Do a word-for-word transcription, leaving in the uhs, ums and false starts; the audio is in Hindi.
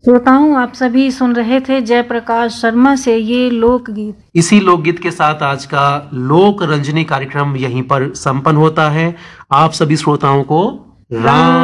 श्रोताओं, आप सभी सुन रहे थे जयप्रकाश शर्मा से ये लोकगीत। इसी लोकगीत के साथ आज का लोक रंजनी कार्यक्रम यहीं पर संपन्न होता है। आप सभी श्रोताओं को राम